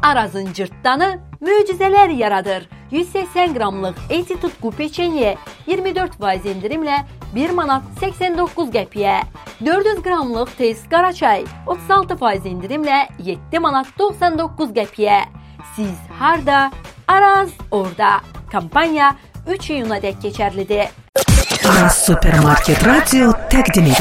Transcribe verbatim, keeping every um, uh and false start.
Arazın cırtdanı möcüzələr yaradır. yüz səksən qramlıq Eti Tutku peçenye iyirmi dörd faiz indirimlə bir manat səksən doqquz qəpiyə. dörd yüz qramlıq Tez Qaraçay otuz altı faiz indirimlə yeddi manat doxsan doqquz qəpiyə. Siz harda? Araz orada. Kampanya üç iyuna dək keçərlidir. Araz Supermarket Radio təqdim edir.